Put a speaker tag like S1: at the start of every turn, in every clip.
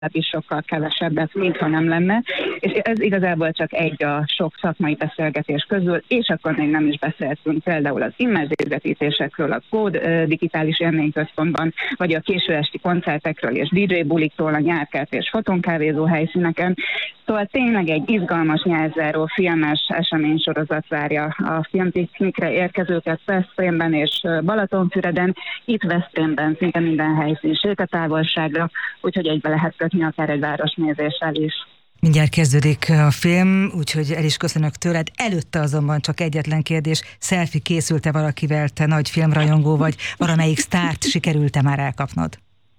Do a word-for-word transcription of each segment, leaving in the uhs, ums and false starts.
S1: is sokkal kevesebbet, mintha nem lenne, és ez igazából csak egy a sok szakmai beszélgetés közül, és akkor még nem is beszéltünk például az immerzív vetítésekről, a Code digitális élményközpontban, vagy a késő esti koncertekről és dé dzsé buliktól a nyárkert és fotonkávézó helyszíneken. Szóval tényleg egy izgalmas nyárzáró filmes eseménysorozat várja a filmpiknikre érkezőket Veszprémben és Balatonfüreden, itt Veszprémben szinte minden helyszín sétatávolságra, úgyhogy egybe lehet kötni akár egy városnézéssel is.
S2: Mindjárt kezdődik a film, úgyhogy el is köszönök tőled. Előtte azonban csak egyetlen kérdés, selfie készült-e valakivel, te nagy filmrajongó vagy, valamelyik sztárt sikerült-e már elkapnod?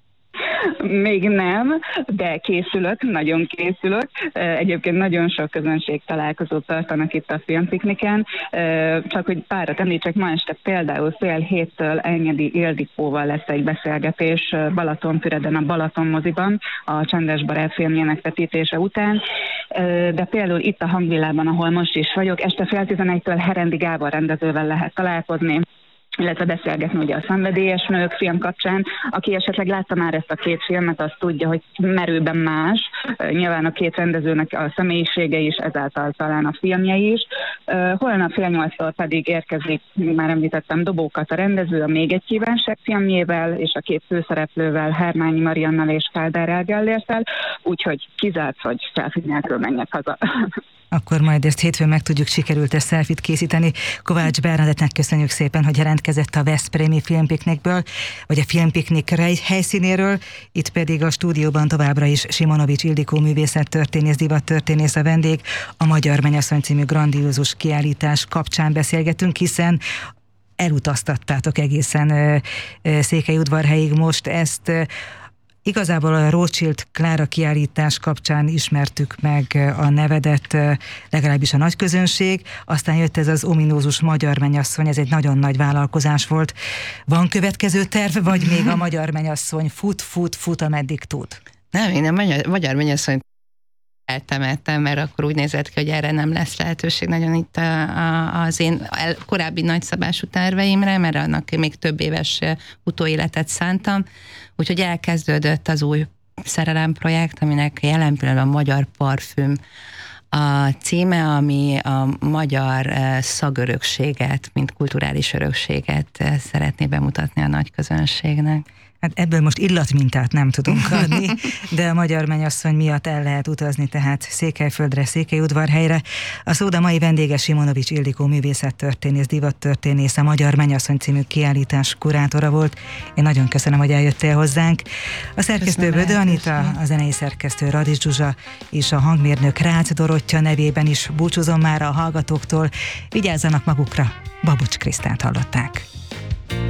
S1: Még nem, de készülök, nagyon készülök. Egyébként nagyon sok közönség találkozót tartanak itt a filmpikniken. Csak hogy párat említsek, ma este például fél héttől Enyedi Ildikóval lesz egy beszélgetés Balatonfüreden, a Balaton moziban, a Csendes Barát filmjének vetítése után. De például itt a Hangvillában, ahol most is vagyok, este fél tizenegytől Herendi Gábor rendezővel lehet találkozni, illetve beszélgetni ugye a Szenvedélyes nők film kapcsán. Aki esetleg látta már ezt a két filmet, az tudja, hogy merőben más. Nyilván a két rendezőnek a személyisége is, ezáltal talán a filmje is. Holnap fél nyolctól pedig érkezik, már említettem, Dobókat a rendező a Még egy kívánság filmjével, és a két főszereplővel, Hermányi Mariannal és Kádár Elgellérttel, úgyhogy kizárt, hogy selfie nélkül menjek haza.
S2: Akkor majd ezt hétfőn meg tudjuk, sikerült-e selfit készíteni. Kovács Bernadettnek köszönjük szépen, hogy jelentkezett a veszprémi filmpiknikből, vagy a filmpiknik helyszínéről. Itt pedig a stúdióban továbbra is Simonovics Ildikó művészettörténész, divattörténész a vendég. A Magyar Mennyasszony című grandiózus kiállítás kapcsán beszélgetünk, hiszen elutaztattátok egészen Székelyudvarhelyig most ezt. Igazából a Rothschild Klára kiállítás kapcsán ismertük meg a nevedet, legalábbis a nagy közönség, aztán jött ez az ominózus Magyar Mennyasszony, ez egy nagyon nagy vállalkozás volt. Van következő terv, vagy még a Magyar Mennyasszony fut, fut, fut, ameddig tud?
S3: Nem, én a Magyar, Magyar Mennyasszony eltemettem, mert akkor úgy nézett ki, hogy erre nem lesz lehetőség nagyon itt a, a, az én el, korábbi nagyszabású terveimre, mert annak még több éves utóéletet szántam, úgyhogy elkezdődött az új szerelem projekt, aminek jelen pillanatban a Magyar Parfüm a címe, ami a magyar szagörökséget, mint kulturális örökséget szeretné bemutatni a nagy közönségnek.
S2: Hát ebből most illatmintát nem tudunk adni, de a Magyar Mennyasszony miatt el lehet utazni, tehát Székelyföldre, Székelyudvarhelyre. A szóda mai vendége Simonovics Ildikó művészettörténész, divattörténész, a Magyar Mennyasszony című kiállítás kurátora volt. Én nagyon köszönöm, hogy eljöttél hozzánk. A szerkesztő Bödö Anita, a zenei szerkesztő Radics Zsuzsa és a hangmérnök Rácz Dorottya nevében is búcsúzom már a hallgatóktól. Vigyázzanak magukra, Babucs Krisztánt hallották.